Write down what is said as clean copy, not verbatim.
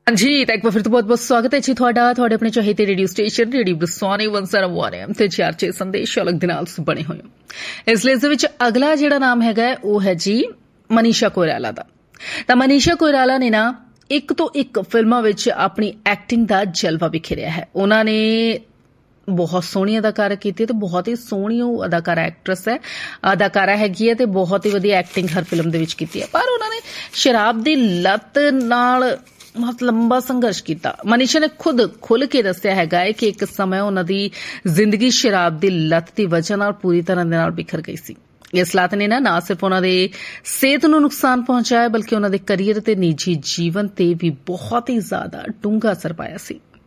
हाँ जी, तो एक बार फिर तो बहुत बहुत स्वागत है जी ਤੁਹਾਡੇ ਆਪਣੇ ਚਾਹੀਦੇ ਰੇਡੀਓ ਸਟੇਸ਼ਨ ਰੇਡੀਓ ਬਰਸਾਨੇ 101 ਤੇ ਚਾਰਚੇ ਸੰਦੇਸ਼ ਅਲੱਗ ਦੇ ਨਾਲ ਬਣੇ ਹੋਏ ਹੋ। ਇਸ ਲਿਸਟ ਦੇ ਵਿੱਚ ਅਗਲਾ ਜਿਹੜਾ ਨਾਮ ਹੈਗਾ ਉਹ ਹੈ ਜੀ ਮਨੀਸ਼ਾ ਕੋਇਰਾਲਾ ਦਾ। ਤਾਂ ਮਨੀਸ਼ਾ ਕੋਇਰਾਲਾ ਨੇ ਨਾ ਇੱਕ ਤੋਂ ਇੱਕ ਫਿਲਮਾਂ ਵਿੱਚ ਆਪਣੀ ਐਕਟਿੰਗ ਦਾ ਜਲਵਾ ਬਿਖੇਰਿਆ ਹੈ। ਉਹਨਾਂ ਨੇ ਬਹੁਤ ਸੋਹਣੀ ਅਦਾਕਾਰਾ ਕੀਤੀ ਤੇ ਬਹੁਤ ਹੀ ਸੋਹਣੀ ਉਹ ਅਦਾਕਾਰਾ ਹੈਗੀ ਹੈ ਤੇ ਬਹੁਤ ਹੀ ਵਧੀਆ ਐਕਟਿੰਗ ਹਰ ਫਿਲਮ ਦੇ ਵਿੱਚ ਕੀਤੀ ਹੈ। ਪਰ ਉਹਨਾਂ ਨੇ ਸ਼ਰਾਬ ਦੀ ਲੱਤ ਨਾਲ ਬਹੁਤ ਲੰਬਾ ਸੰਘਰਸ਼ ਕੀਤਾ। ਮਨੀਸ਼ਾ ਨੇ ਖੁਦ ਖੁੱਲ੍ਹ ਕੇ ਦੱਸਿਆ ਹੈਗਾ ਹੈ ਕਿ ਇੱਕ ਸਮੇਂ ਉਹਨਾਂ ਦੀ ਜ਼ਿੰਦਗੀ ਸ਼ਰਾਬ ਦੀ ਲੱਤ ਦੀ ਵਜ੍ਹਾ ਨਾਲ ਪੂਰੀ ਤਰ੍ਹਾਂ ਦੇ ਨਾਲ ਬਿਖਰ ਗਈ ਸੀ। ਇਸ ਲੱਤ ਨੇ ਨਾ ਸਿਰਫ ਉਹਨਾਂ ਦੇ ਸਿਹਤ ਨੂੰ ਨੁਕਸਾਨ ਪਹੁੰਚਾਇਆ ਬਲਕਿ ਉਹਨਾਂ ਦੇ ਕਰੀਅਰ ਤੇ ਨਿੱਜੀ ਜੀਵਨ ਤੇ ਵੀ ਬਹੁਤ ਹੀ ਜ਼ਿਆਦਾ ਡੂੰਘਾ ਅਸਰ ਪਾਇਆ ਸੀ।